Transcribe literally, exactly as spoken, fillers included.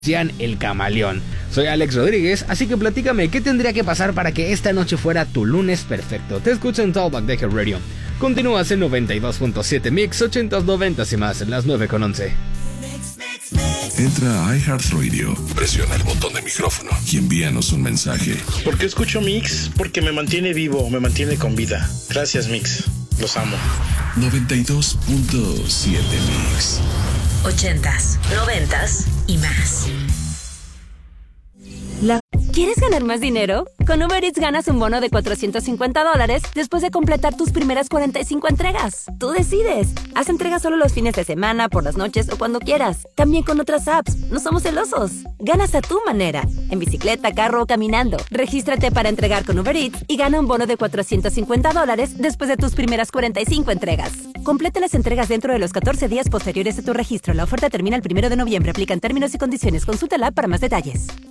El Camaleón. Soy Alex Rodríguez, así que platícame qué tendría que pasar para que esta noche fuera tu lunes perfecto. Te escucho en Talkback de Hit Radio. Continúas en noventa y dos punto siete Mix, ochentas, noventas y más en las nueve con once. Entra a iHeartRadio, presiona el botón de micrófono y envíanos un mensaje. ¿Por qué escucho Mix? Porque me mantiene vivo, me mantiene con vida. Gracias, Mix. Los amo. noventa y dos punto siete Mix. Ochentas, noventas y más. La... ¿Quieres ganar más dinero? Con Uber Eats ganas un bono de cuatrocientos cincuenta dólares después de completar tus primeras cuarenta y cinco entregas. Tú decides. Haz entregas solo los fines de semana, por las noches o cuando quieras. También con otras apps. No somos celosos. Ganas a tu manera. En bicicleta, carro o caminando. Regístrate para entregar con Uber Eats y gana un bono de cuatrocientos cincuenta dólares después de tus primeras cuarenta y cinco entregas. Completa las entregas dentro de los catorce días posteriores a tu registro. La oferta termina el primero de noviembre. Aplican términos y condiciones. Consulta la app para más detalles.